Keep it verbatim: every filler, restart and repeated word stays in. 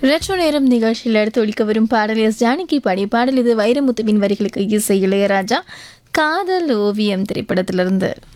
retro நேரம் நிகழ்ச்சியில் அடுத்து ஒழிக்க வரும் பாடல் எஸ் ஜானகி பாடிய பாடல் இது வைரமுத்துவின் வரிகளுக்கு இசை இளையராஜா காதல் ஓவியம் திரைப்படத்திலிருந்து